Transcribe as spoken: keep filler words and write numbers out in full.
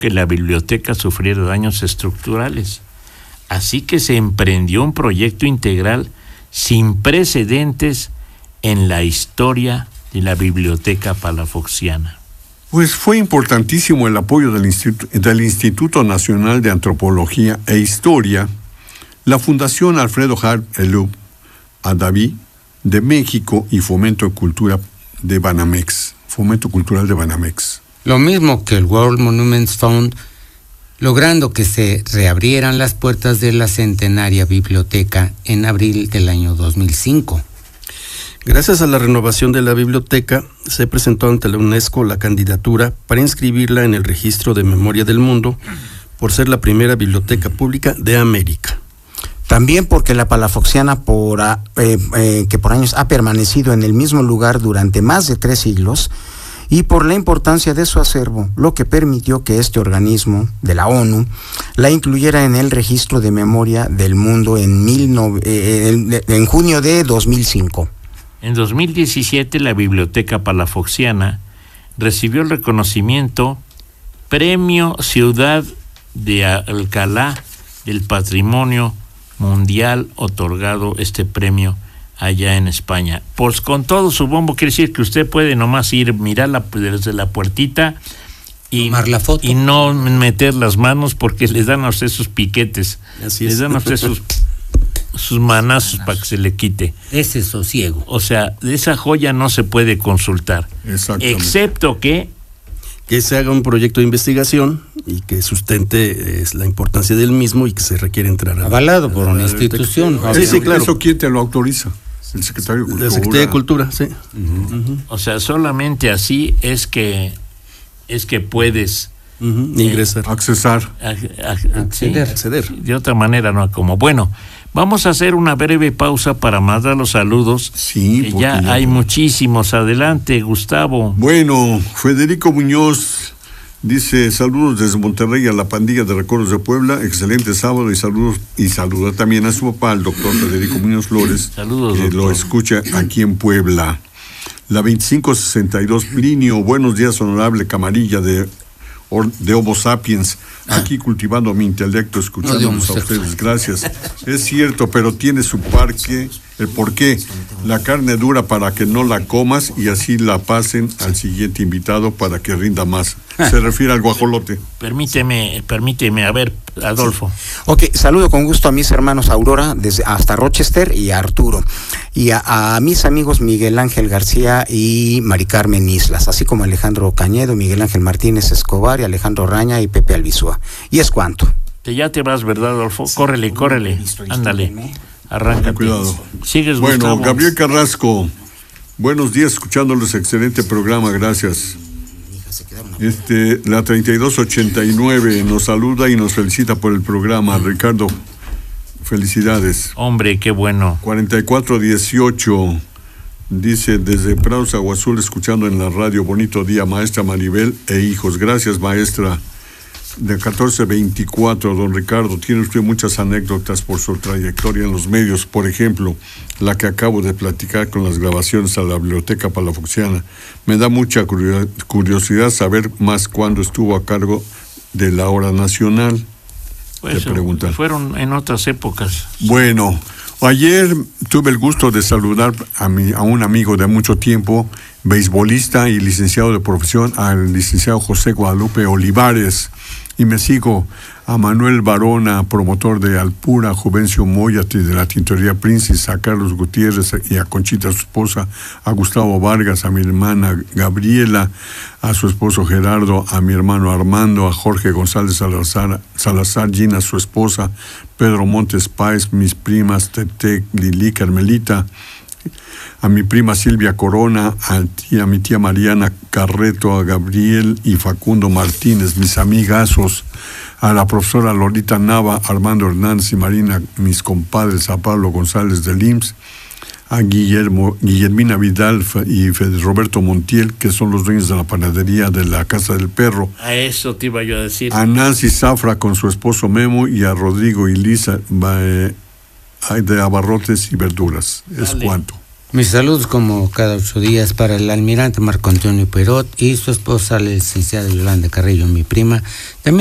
que la biblioteca sufriera daños estructurales. Así que se emprendió un proyecto integral sin precedentes en la historia de la Biblioteca Palafoxiana. Pues fue importantísimo el apoyo del Instituto, del Instituto Nacional de Antropología e Historia, la Fundación Alfredo Harp Elup Adaví de México y Fomento de Cultura de Banamex, Fomento Cultural de Banamex. Lo mismo que el World Monuments Fund, logrando que se reabrieran las puertas de la centenaria biblioteca en abril del año dos mil cinco. Gracias a la renovación de la biblioteca, se presentó ante la UNESCO la candidatura para inscribirla en el Registro de Memoria del Mundo por ser la primera biblioteca pública de América. También porque la Palafoxiana, por, eh, eh, que por años ha permanecido en el mismo lugar durante más de tres siglos, y por la importancia de su acervo, lo que permitió que este organismo de la ONU la incluyera en el Registro de Memoria del Mundo en, mil nove- eh, en, en junio de dos mil cinco. En dos mil diecisiete, la Biblioteca Palafoxiana recibió el reconocimiento Premio Ciudad de Alcalá del Patrimonio Mundial, otorgado este premio allá en España. Pues con todo su bombo, quiere decir que usted puede nomás ir, mirarla desde la puertita y, tomar la foto y no meter las manos, porque les dan a usted sus piquetes. Así les es. dan a usted sus, sus manazos para que se le quite. Ese sosiego. O sea, de esa joya no se puede consultar. Exactamente. Excepto que Que se haga un proyecto de investigación y que sustente es la importancia del mismo y que se requiere entrar a Avalado por a la una biblioteca. institución. Sí, sí, claro. ¿Eso quién te lo autoriza? El secretario de Cultura. La Secretaría de Cultura, sí. Uh-huh. Uh-huh. O sea, solamente así es que es que puedes Uh-huh. Ingresar. Accesar. a- a- a- Acceder. sí, Acceder. de otra manera no como. Bueno, vamos a hacer una breve pausa para mandar los saludos. Sí, que porque ya ya- hay muchísimos. Adelante, Gustavo. Bueno, Federico Muñoz dice: saludos desde Monterrey a la pandilla de Recuerdos de Puebla, excelente sábado, y saludos, y saluda también a su papá, el doctor Federico Muñoz Flores, Saludos, que doctor. lo escucha aquí en Puebla. La veinticinco sesenta y dos, Plinio, buenos días, honorable camarilla de, de Homo Sapiens, aquí cultivando mi intelecto, escuchándonos a ustedes, gracias. Es cierto, pero tiene su parque, el porqué, la carne dura para que no la comas y así la pasen al siguiente invitado para que rinda más. Se refiere al guajolote. Permíteme, permíteme, a ver, Adolfo. Ok, saludo con gusto a mis hermanos Aurora, desde hasta Rochester, y a Arturo, y a, a mis amigos Miguel Ángel García y Mari Carmen Islas, así como Alejandro Cañedo, Miguel Ángel Martínez Escobar, y Alejandro Raña y Pepe Albizúa. Y es cuanto. Te ya te vas, ¿verdad, Adolfo? Córrele, córrele. Ándale. Arráncate. Cuidado. Sigues, Bueno, Gustavo. Gabriel Carrasco, buenos días, escuchándoles, excelente programa, gracias. Este, la treinta y dos ochenta y nueve nos saluda y nos felicita por el programa. Ricardo, felicidades. Hombre, qué bueno. cuarenta y cuatro dieciocho dice: desde Praus, Agua Azul, escuchando en la radio, bonito día, maestra Maribel e hijos. Gracias, maestra. De catorce veinticuatro, don Ricardo, tiene usted muchas anécdotas por su trayectoria en los medios, por ejemplo, la que acabo de platicar con las grabaciones a la Biblioteca Palafoxiana. Me da mucha curiosidad saber más cuándo estuvo a cargo de la Hora Nacional. Pues, te preguntan. Fueron en otras épocas. Bueno, ayer tuve el gusto de saludar a, mi, a un amigo de mucho tiempo, beisbolista y licenciado de profesión, al licenciado José Guadalupe Olivares. Y me sigo a Manuel Barona, promotor de Alpura, a Juvencio Moyati de la Tintorería Princess, a Carlos Gutiérrez y a Conchita, su esposa, a Gustavo Vargas, a mi hermana Gabriela, a su esposo Gerardo, a mi hermano Armando, a Jorge González Salazar, Salazar Gina, su esposa, Pedro Montes Páez, mis primas Tete, Lili, Carmelita, a mi prima Silvia Corona, a, tía, a mi tía Mariana Carreto, a Gabriel y Facundo Martínez, mis amigazos, a la profesora Lolita Nava, Armando Hernández y Marina, mis compadres, a Pablo González del I M S S, a Guillermo, Guillermina Vidal y Fede Roberto Montiel, que son los dueños de la panadería de la Casa del Perro. A eso te iba yo a decir. A Nancy Zafra con su esposo Memo y a Rodrigo y Lisa eh, de Abarrotes y Verduras. Es Dale. cuanto. Mis saludos como cada ocho días para el almirante Marco Antonio Perot y su esposa, la licenciada Yolanda Carrillo, mi prima. También